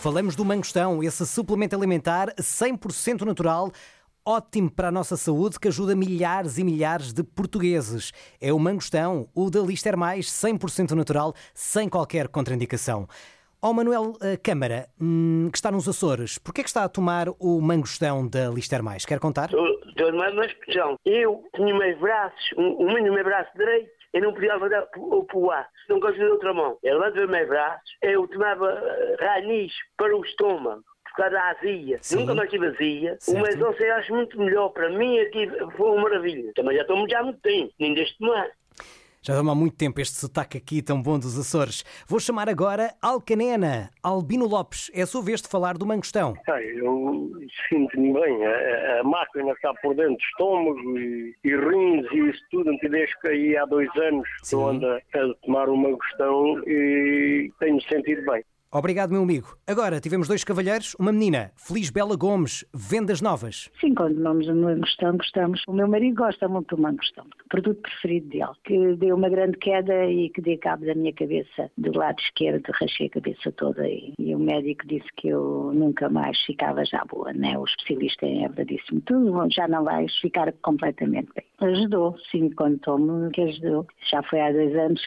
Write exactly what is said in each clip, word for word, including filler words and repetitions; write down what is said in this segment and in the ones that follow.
Falamos do mangostão, esse suplemento alimentar cem por cento natural, ótimo para a nossa saúde, que ajuda milhares e milhares de portugueses. É o mangostão, o da Lister Mais, cem por cento natural, sem qualquer contraindicação. Ó Manuel uh, Câmara, hum, que está nos Açores, porquê é que está a tomar o mangostão da Lister Mais? Quer contar? Estou numa uma expressão. Eu tinha meus braços, um, um no meu braço direito, eu não podia levantar o pular, não consigo de outra mão. Eu levanto os meus braços, eu tomava uh, ranis para o estômago, por causa da azia. Sim. Nunca mais tive azia. Certo. O mangostão eu acho muito melhor. Para mim aqui foi uma maravilha. Também já estou já há muito tempo, nem deixo de tomar. Já dá há muito tempo este sotaque aqui tão bom dos Açores. Vou chamar agora Alcanena. Albino Lopes, é a sua vez de falar do mangostão. Ah, eu sinto-me bem. A, a máquina está por dentro do estômago e, e rins e isso tudo. Desde que aí há dois anos estou ando a tomar o mangostão e tenho-me sentido bem. Obrigado, meu amigo. Agora tivemos dois cavalheiros, uma menina, Feliz Bela Gomes, vendas novas. Sim, quando tomamos o mangostão, gostamos. O meu marido gosta muito do mangostão, o produto preferido dele, que deu uma grande queda e que deu cabo da minha cabeça, do lado esquerdo, rachei a cabeça toda e, e o médico disse que eu nunca mais ficava já boa, né? O especialista em Évora disse-me, tu já não vais ficar completamente bem. Ajudou, sim, quando tomo, que ajudou. Já foi há dois anos.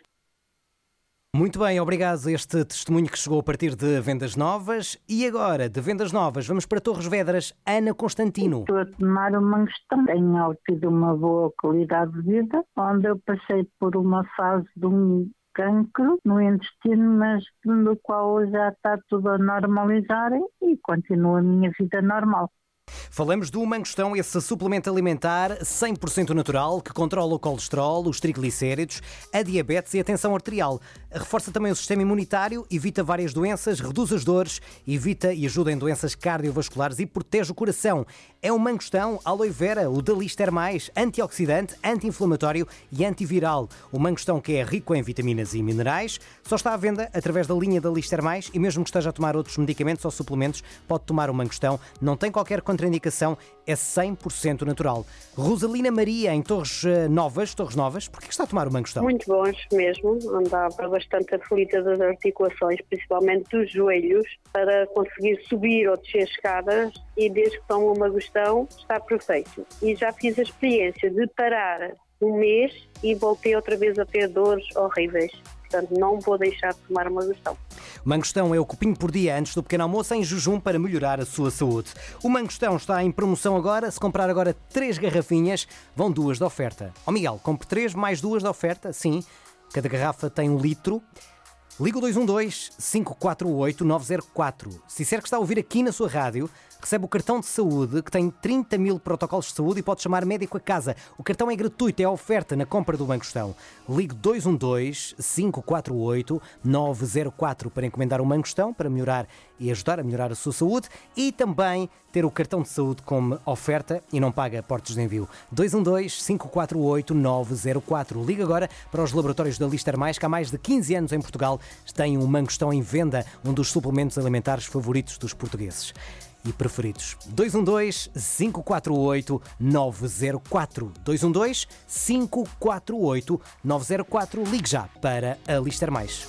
Muito bem, obrigado a este testemunho que chegou a partir de Vendas Novas. E agora, de Vendas Novas, vamos para Torres Vedras, Ana Constantino. Estou a tomar o mangostão. Tenho tido uma boa qualidade de vida, onde eu passei por uma fase de um cancro no intestino, mas do qual já está tudo a normalizar e continua a minha vida normal. Falamos do mangostão, esse suplemento alimentar cem por cento natural que controla o colesterol, os triglicéridos, a diabetes e a tensão arterial. Reforça também o sistema imunitário, evita várias doenças, reduz as dores, evita e ajuda em doenças cardiovasculares e protege o coração. É um mangostão aloe vera, o da Lister Mais, antioxidante, anti-inflamatório e antiviral. O mangostão que é rico em vitaminas e minerais, só está à venda através da linha da Lister Mais e mesmo que esteja a tomar outros medicamentos ou suplementos, pode tomar o mangostão, não tem qualquer contraindicação, é cem por cento natural. Rosalina Maria, em Torres Novas, Torres Novas, porquê está a tomar o mangostão? Muito bons mesmo, andava bastante aflita das articulações, principalmente dos joelhos, para conseguir subir ou descer escadas e desde que tomo o mangostão está perfeito. E já fiz a experiência de parar um mês e voltei outra vez a ter dores horríveis. Portanto, não vou deixar de tomar o mangostão. O mangostão é o copinho por dia antes do pequeno almoço em jejum para melhorar a sua saúde. O mangostão está em promoção agora. Se comprar agora três garrafinhas, vão duas de oferta. Ó Miguel, compre três mais duas de oferta. Sim, cada garrafa tem um litro. Liga o dois um dois, cinco quatro oito, nove zero quatro. Se disser que está a ouvir aqui na sua rádio, recebe o cartão de saúde que tem trinta mil protocolos de saúde e pode chamar médico a casa. O cartão é gratuito, é a oferta na compra do mangostão. Ligue dois um dois, cinco quatro oito, nove zero quatro para encomendar o mangostão, para melhorar e ajudar a melhorar a sua saúde e também ter o cartão de saúde como oferta e não paga portos de envio. dois um dois, cinco quatro oito, nove zero quatro. Liga agora para os laboratórios da Lister Mais, que há mais de quinze anos em Portugal têm um mangostão em venda, um dos suplementos alimentares favoritos dos portugueses e preferidos. dois um dois, cinco quatro oito, nove zero quatro. dois um dois, cinco quatro oito, nove zero quatro. Ligue já para a Lister Mais.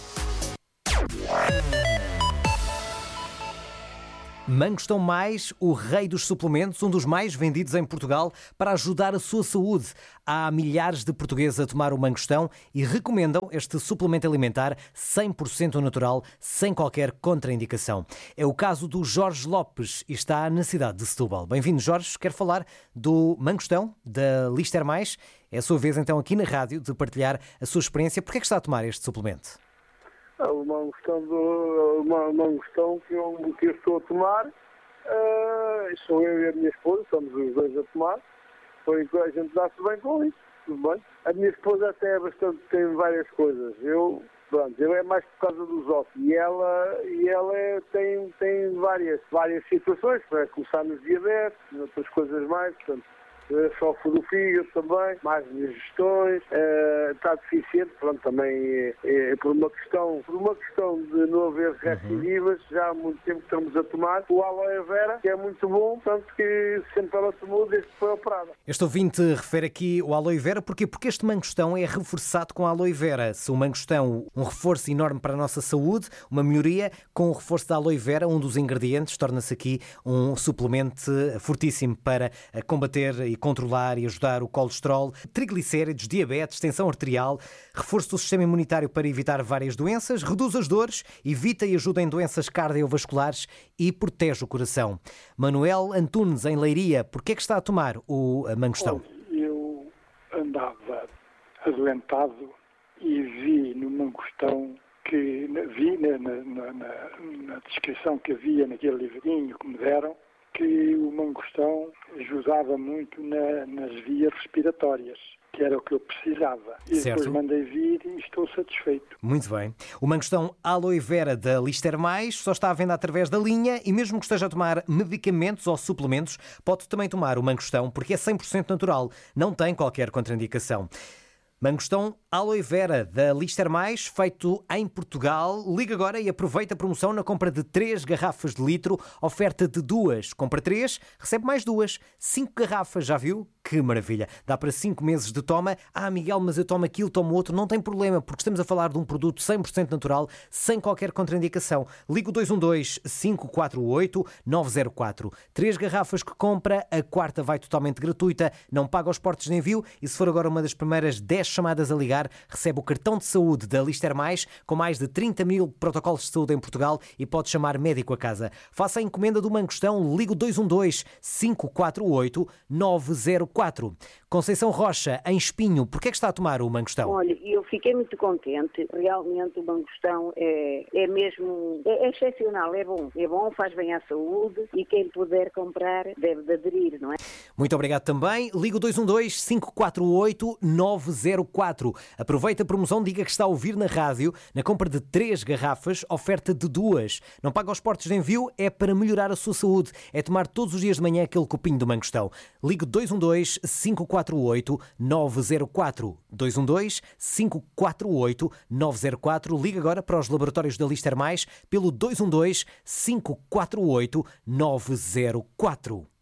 Mangostão Mais, o rei dos suplementos, um dos mais vendidos em Portugal para ajudar a sua saúde. Há milhares de portugueses a tomar o mangostão e recomendam este suplemento alimentar cem por cento natural, sem qualquer contraindicação. É o caso do Jorge Lopes e está na cidade de Setúbal. Bem-vindo, Jorge. Quero falar do mangostão da Lister Mais. É a sua vez, então, aqui na rádio, de partilhar a sua experiência. Porquê é que está a tomar este suplemento? É uma questão, de, uma, uma questão que, eu, que eu estou a tomar, uh, sou eu e a minha esposa, somos os dois a tomar, foi que a gente dá-se bem com isso, tudo bem. A minha esposa até é bastante, tem várias coisas, eu, pronto, eu é mais por causa dos ossos, e ela, e ela é, tem, tem várias, várias situações, para começar nos diabetes, outras coisas mais, portanto, uh, sofre do fígado também, mais digestões, uh, está deficiente, pronto, também é, é, por uma questão, por uma questão de não haver recidivas, já há muito tempo que estamos a tomar o aloe vera, que é muito bom, tanto que sempre ela tomou desde que foi operada. Este ouvinte refere aqui o aloe vera, porquê? Porque este mangostão é reforçado com a aloe vera. Se o mangostão, um reforço enorme para a nossa saúde, uma melhoria, com o reforço da aloe vera, um dos ingredientes, torna-se aqui um suplemento fortíssimo para combater e controlar e ajudar o colesterol, triglicéridos, diabetes, tensão arterial, reforço do sistema imunitário para evitar várias doenças, reduz as dores, evita e ajuda em doenças cardiovasculares e protege o coração. Manuel Antunes, em Leiria, porquê é que está a tomar o mangostão? Eu andava adoentado e vi no mangostão, que vi na, na, na, na descrição que havia naquele livrinho que me deram, que o mangostão ajudava muito na, nas vias respiratórias, que era o que eu precisava. E certo. Depois mandei vir e estou satisfeito. Muito bem. O mangostão aloe vera da Lister Mais só está à venda através da linha e mesmo que esteja a tomar medicamentos ou suplementos, pode também tomar o mangostão porque é cem por cento natural, não tem qualquer contraindicação. Mangostão aloe vera da Lister Mais, feito em Portugal. Liga agora e aproveita a promoção na compra de três garrafas de litro, oferta de duas. Compra três, recebe mais duas. Cinco garrafas, já viu? Que maravilha. Dá para cinco meses de toma. Ah, Miguel, mas eu tomo aquilo, tomo outro. Não tem problema, porque estamos a falar de um produto cem por cento natural, sem qualquer contraindicação. Liga o dois um dois, cinco quatro oito, nove zero quatro. Três garrafas que compra, a quarta vai totalmente gratuita, não paga os portos de envio e se for agora uma das primeiras dez chamadas a ligar, recebe o cartão de saúde da Lister Mais, com mais de trinta mil protocolos de saúde em Portugal e pode chamar médico a casa. Faça a encomenda do mangostão, liga o dois um dois, cinco quatro oito, nove zero quatro. Conceição Rocha, em Espinho, porquê é que está a tomar o mangostão? Olha, eu fiquei muito contente. Realmente o mangostão é, é mesmo é, é excepcional, é bom. É bom, faz bem à saúde e quem puder comprar deve de aderir, não é? Muito obrigado também. Liga o dois um dois, cinco quatro oito, nove zero quatro. Aproveita a promoção, diga que está a ouvir na rádio. Na compra de três garrafas, oferta de duas. Não paga os portos de envio, é para melhorar a sua saúde. É tomar todos os dias de manhã aquele copinho do mangostão. Liga o dois um dois, cinco quatro oito, nove zero quatro. dois um dois, cinco quatro oito, nove zero quatro. Liga agora para os laboratórios da Lister Mais pelo dois um dois, cinco quatro oito, nove zero quatro.